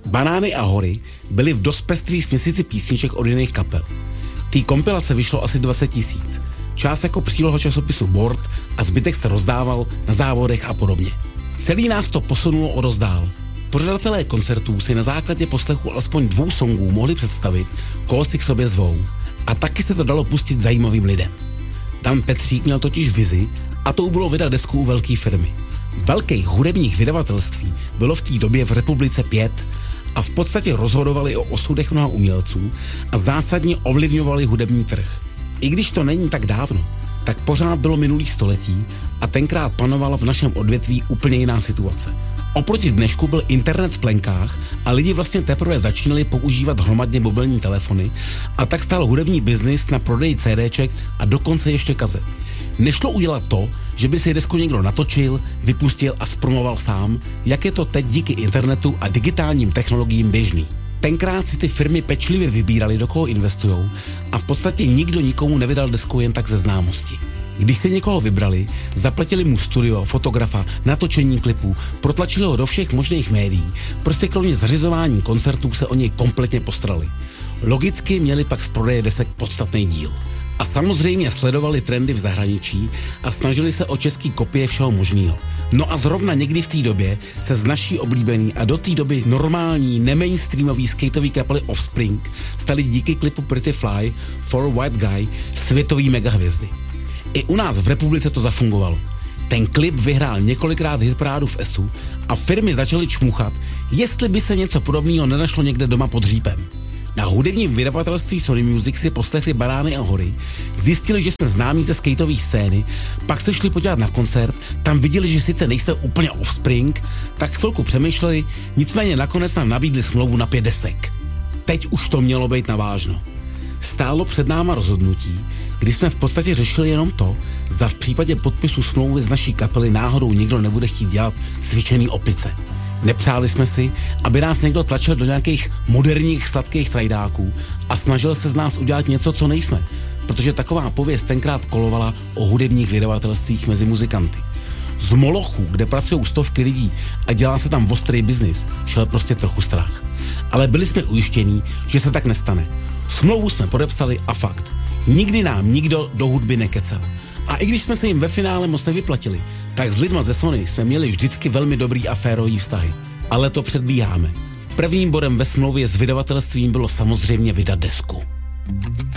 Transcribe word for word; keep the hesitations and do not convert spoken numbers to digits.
Banány a hory byly v dost pestrý směsici písniček od jiných kapel. Tý kompilace vyšlo asi dvacet tisíc. Část jako příloha časopisu Board a zbytek se rozdával na závodech a podobně. Celý nás to posunulo o dost dál. Pořadatelé koncertů si na základě poslechu alespoň dvou songů mohli představit, koho si k sobě zvou. A taky se to dalo pustit zajímavým lidem. Dan Petřík měl totiž vizi a tou bylo vydat desku u velké firmy. Velkých hudebních vydavatelství bylo v té době v republice pět a v podstatě rozhodovali o osudech mnoha umělců a zásadně ovlivňovali hudební trh. I když to není tak dávno, tak pořád bylo minulý století a tenkrát panovala v našem odvětví úplně jiná situace. Oproti dnešku byl internet v plenkách a lidi vlastně teprve začínali používat hromadně mobilní telefony a tak stál hudební biznis na prodej CDček a dokonce ještě kazet. Nešlo udělat to, že by si desku někdo natočil, vypustil a zpromoval sám, jak je to teď díky internetu a digitálním technologiím běžný. Tenkrát si ty firmy pečlivě vybírali, do koho investujou a v podstatě nikdo nikomu nevydal desku jen tak ze známosti. Když si někoho vybrali, zaplatili mu studio, fotografa, natočení klipů, protlačili ho do všech možných médií, prostě kromě zařizování koncertů se o něj kompletně postarali. Logicky měli pak z prodeje desek podstatný díl. A samozřejmě sledovali trendy v zahraničí a snažili se o český kopie všeho možného. No a zrovna někdy v té době se z naší oblíbený a do té doby normální, nemainstreamový skateový kapely Offspring stali díky klipu Pretty Fly for a White Guy světový megahvězdy. I u nás v republice to zafungovalo. Ten klip vyhrál několikrát hitparádu v ESu a firmy začaly čmuchat, jestli by se něco podobného nenašlo někde doma pod hřípem. Na hudebním vydavatelství Sony Music si poslechli Banány a hory, zjistili, že jsme známí ze skateové scény, pak se šli podívat na koncert, tam viděli, že sice nejsme úplně Offspring, tak chvilku přemýšleli, nicméně nakonec nám nabídli smlouvu na pět desek. Teď už to mělo být navážno. Stálo před náma rozhodnutí, kdy jsme v podstatě řešili jenom to, zda v případě podpisu smlouvy z naší kapely náhodou někdo nebude chtít dělat cvičený opice. Nepřáli jsme si, aby nás někdo tlačil do nějakých moderních sladkých cajdáků a snažil se z nás udělat něco, co nejsme, protože taková pověst tenkrát kolovala o hudebních vydavatelstvích mezi muzikanty. Z Molochu, kde pracují stovky lidí a dělá se tam ostrý biznis, šel prostě trochu strach. Ale byli jsme ujištění, že se tak nestane. Smlouvu jsme podepsali a fakt. Nikdy nám nikdo do hudby nekecal. A i když jsme se jim ve finále moc nevyplatili, tak s lidma ze Sony jsme měli vždycky velmi dobrý a férový vztahy. Ale to předbíháme. Prvním bodem ve smlouvě s vydavatelstvím bylo samozřejmě vydat desku.